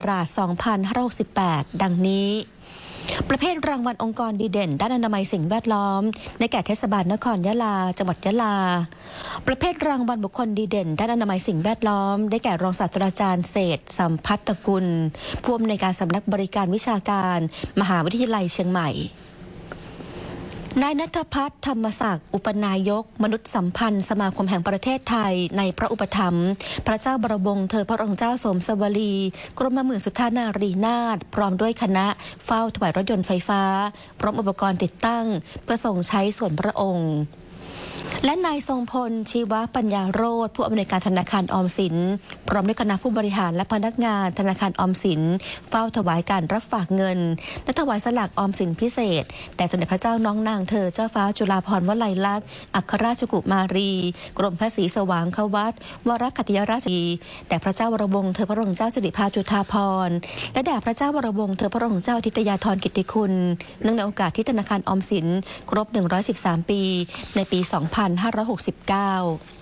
2568 ดังนี้ประเภทรางวัลองค์กรดีเด่นด้านอนามัยสิ่งแวดล้อมในแก่เทศบาลนครยะลาจังหวัดยะลาประเภทรางวัลบุคคลดีเด่นด้านอนามัยสิ่งแวดล้อมได้แก่รองศาสตราจารย์เศรษฐ์สัมพัทธกุลผู้อำนวยการสำนักบริการวิชาการมหาวิทยาลัยเชียงใหม่นายณัฐพัฒน์ธรรมศักดิ์อุปนายกมนุษยสัมพันธ์สมาคมแห่งประเทศไทยในพระอุปถัมภ์พระเจ้าบรมวงศ์เธอพระองค์เจ้าสมสวลีกรมหมื่นสุทธานารีนาถพร้อมด้วยคณะเฝ้าถวายรถยนต์ไฟฟ้าพร้อมอุปกรณ์ติดตั้งเพื่อทรงใช้ส่วนพระองค์และนายทรงพลชีวปัญญาโรจน์ผู้อำนวยการธนาคารออมสินพร้อมด้วยคณะผู้บริหารและพนักงานธนาคารออมสินเฝ้าถวายการรับฝากเงินและถวายสลากออมสินพิเศษแด่สมเด็จพระเจ้าน้องนางเธอเจ้าฟ้าจุฬาภรณ์วลัยลักษณ์อัครราชกุมารีกรมพระศรีสว่างควัตรวรคัตติยราชกุมารีแด่พระเจ้าวรวงศ์เธอพระองค์เจ้าสิริภาจุฑาภรณ์และแด่พระเจ้าวรวงศ์เธอพระองค์เจ้าทิตยาธรกิตติคุณเนื่องในโอกาสที่ธนาคารออมสินครบ113 ปีในปี 2569